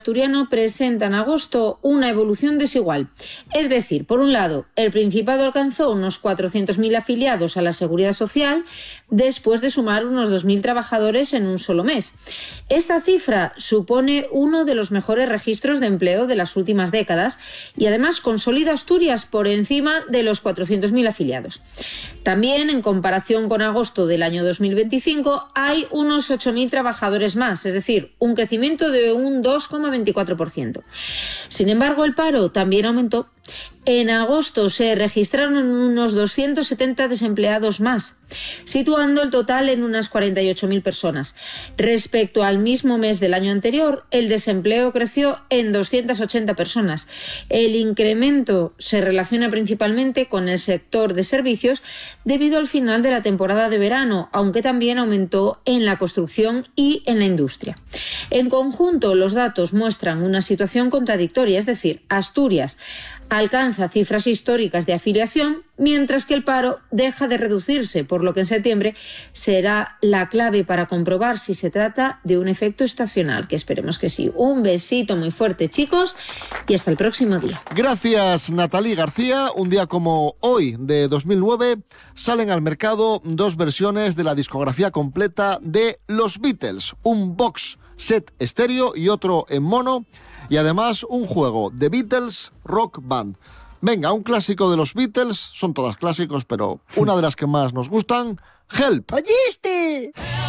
Asturiano presenta en agosto una evolución desigual. Es decir, por un lado, el Principado alcanzó unos 400.000 afiliados a la Seguridad Social después de sumar unos 2.000 trabajadores en un solo mes. Esta cifra supone uno de los mejores registros de empleo de las últimas décadas y además consolida Asturias por encima de los 400.000 afiliados. También, en comparación con agosto del año 2025, hay unos 8.000 trabajadores más, es decir, un crecimiento de un 2,24%. Sin embargo, el paro también aumentó. En agosto se registraron unos 270 desempleados más, situando el total en unas 48.000 personas. Respecto al mismo mes del año anterior, el desempleo creció en 280 personas. El incremento se relaciona principalmente con el sector de servicios debido al final de la temporada de verano, aunque también aumentó en la construcción y en la industria. En conjunto, los datos muestran una situación contradictoria, es decir, Asturias alcanza cifras históricas de afiliación, mientras que el paro deja de reducirse, por lo que en septiembre será la clave para comprobar si se trata de un efecto estacional, que esperemos que sí. Un besito muy fuerte, chicos, y hasta el próximo día. Gracias, Nathalie García. Un día como hoy, de 2009, salen al mercado dos versiones de la discografía completa de los Beatles, un box set estéreo y otro en mono, y además un juego de Beatles Rock Band. Venga, un clásico de los Beatles, son todas clásicos, pero una de las que más nos gustan, Help. ¡Oíste!